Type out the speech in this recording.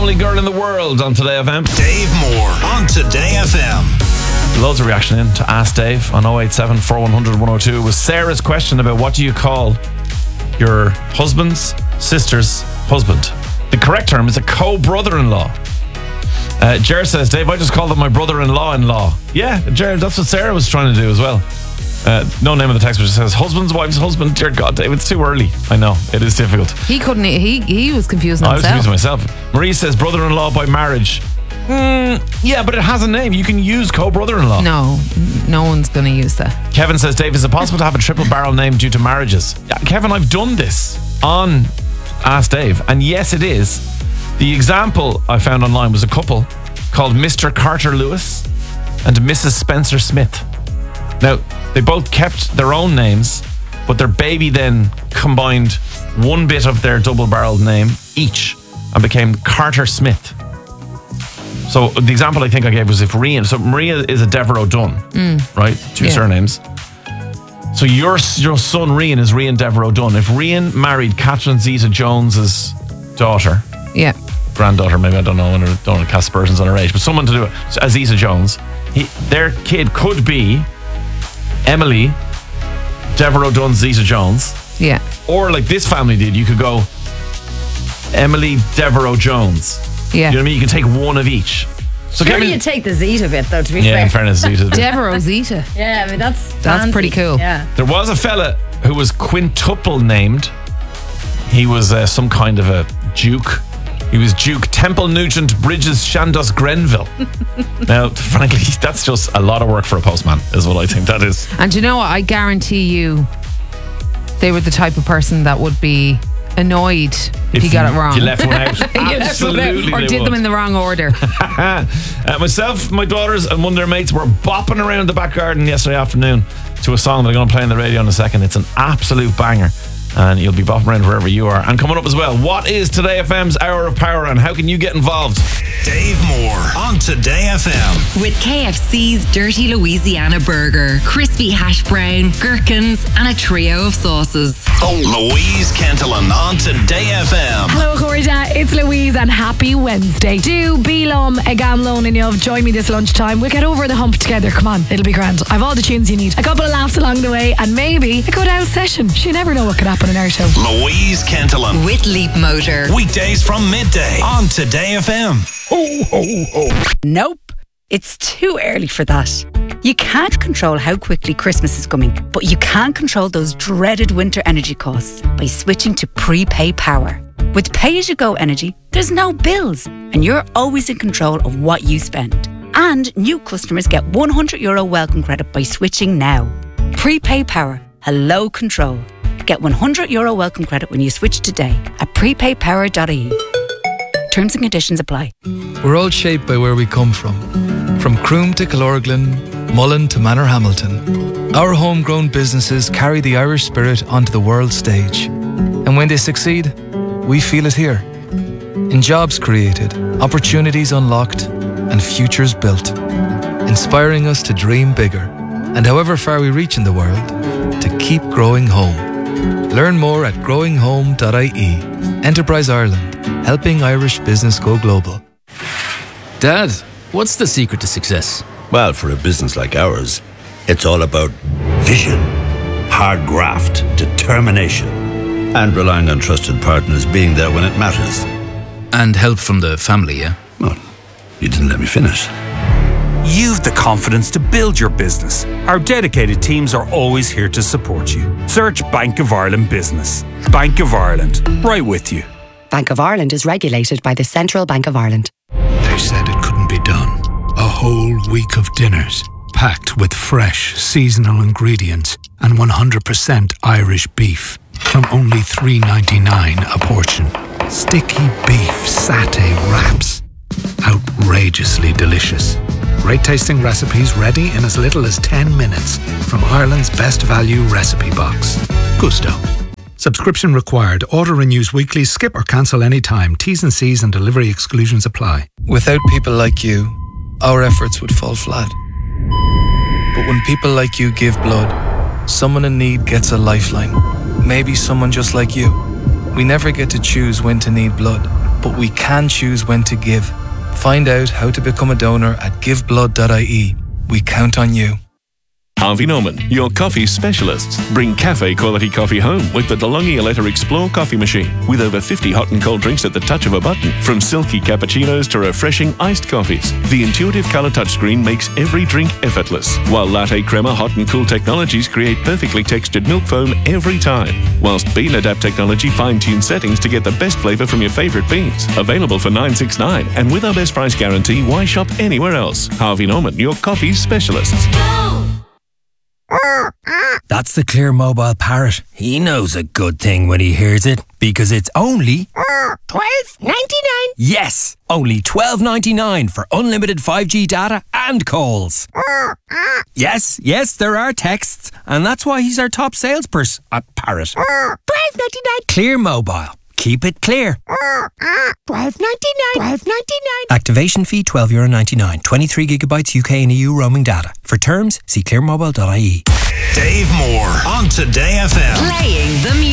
only girl in the world on Today FM. Dave Moore on Today FM. Loads of reaction in to Ask Dave on 087 4100 102. It was Sarah's question about what do you call your husband's sister's husband. The correct term is a co-brother-in-law. Jared says, Dave, I just called them my brother-in-law. Yeah, Jared, that's what Sarah was trying to do as well. No name of the text, but it says husband's wife's husband. Dear God, Dave, it's too early. I know, it is difficult. He couldn't, he was confusing himself. I was confusing myself. Marie says brother-in-law by marriage. Yeah, but it has a name. You can use co-brother-in-law. No one's going to use that. Kevin says, Dave, is it possible to have a triple barrel name due to marriages? Yeah, Kevin, I've done this on Ask Dave, and yes, it is. The example I found online was a couple called Mr. Carter Lewis and Mrs. Spencer Smith. Now, they both kept their own names, but their baby then combined one bit of their double-barreled name each and became Carter Smith. So the example I think I gave was if Rian, so Maria is a Devereux Dunn, right? Two surnames. So your son Rian is Rian Devereux Dunn. If Rian married Catherine Zeta-Jones's daughter, granddaughter, maybe, I don't know, and don't want to cast aspersions on her age, but someone to do it, Aziza Jones, their kid could be Emily Devereux Dunn Zeta Jones. Yeah. Or like this family did, you could go Emily Devereux Jones. Yeah. You know what I mean? You can take one of each. So Surely you take the Zeta bit, though, to be fair. Yeah, in fairness, Zeta. Devereux Zeta. Yeah, I mean, that's pretty cool. Yeah. There was a fella who was quintuple named. He was some kind of a duke. He was Duke Temple Nugent Bridges Chandos Grenville. Now, frankly, that's just a lot of work for a postman, is what I think that is. And you know what? I guarantee you they were the type of person that would be annoyed if you got it wrong. You left one out. Absolutely. Or did them in the wrong order. Myself, my daughters, and one of their mates were bopping around the back garden yesterday afternoon to a song that I'm going to play on the radio in a second. It's an absolute banger. And you'll be bopping around wherever you are. And coming up as well, what is Today FM's Hour of Power and how can you get involved? Dave Moore on Today FM. With KFC's Dirty Louisiana Burger, crispy hash brown, gherkins, and a trio of sauces. Louise Kentelan on Today FM. Hello, Corja. It's Louise and happy Wednesday. Do Beelum Agamlone and you've join me this lunchtime. We'll get over the hump together. Come on, it'll be grand. I've all the tunes you need. A couple of laughs along the way and maybe a good out session. You never know what could happen in our show. Louise Kentelan. With Leap Motor. Weekdays from midday on Today FM. Ho, ho, ho. Nope. It's too early for that. You can't control how quickly Christmas is coming, but you can control those dreaded winter energy costs by switching to prepay power. With pay-as-you-go energy, there's no bills, and you're always in control of what you spend. And new customers get €100 welcome credit by switching now. Prepay power. Hello control. Get €100 welcome credit when you switch today at prepaypower.ie. Terms and conditions apply. We're all shaped by where we come from. From Croom to Killorglin, Mullen to Manorhamilton. Our homegrown businesses carry the Irish spirit onto the world stage. And when they succeed, we feel it here. In jobs created, opportunities unlocked, and futures built. Inspiring us to dream bigger. And however far we reach in the world, to keep growing home. Learn more at growinghome.ie. Enterprise Ireland, helping Irish business go global. Dad, what's the secret to success? Well, for a business like ours, it's all about vision, hard graft, determination, and relying on trusted partners being there when it matters. And help from the family, yeah? Well, you didn't let me finish. You've the confidence to build your business. Our dedicated teams are always here to support you. Search Bank of Ireland Business. Bank of Ireland, right with you. Bank of Ireland is regulated by the Central Bank of Ireland. They said it couldn't be done. A whole week of dinners, packed with fresh, seasonal ingredients and 100% Irish beef from only $3.99 a portion. Sticky beef satay wraps. Outrageously delicious. Great tasting recipes ready in as little as 10 minutes from Ireland's best value recipe box. Gusto. Subscription required. Order renews weekly. Skip or cancel anytime. T's and C's and delivery exclusions apply. Without people like you, our efforts would fall flat. But when people like you give blood, someone in need gets a lifeline. Maybe someone just like you. We never get to choose when to need blood, but we can choose when to give. Find out how to become a donor at giveblood.ie. We count on you. Harvey Norman, your coffee specialists. Bring cafe quality coffee home with the DeLonghi Aletta Explore coffee machine. With over 50 hot and cold drinks at the touch of a button. From silky cappuccinos to refreshing iced coffees. The intuitive colour touchscreen makes every drink effortless. While latte crema hot and cool technologies create perfectly textured milk foam every time. Whilst Bean Adapt technology fine-tunes settings to get the best flavour from your favourite beans. Available for $9.69. And with our best price guarantee, why shop anywhere else? Harvey Norman, your coffee specialists. That's the Clear Mobile Parrot. He knows a good thing when he hears it, because it's only $12.99. Yes, only $12.99 for unlimited 5G data and calls. Yes, there are texts, and that's why he's our top salesperson at Parrot. $12.99. Clear Mobile. Keep it clear. $12.99. Activation fee €12.99. 23 gigabytes UK and EU roaming data. For terms, see clearmobile.ie. Dave Moore on Today FM. Playing the music.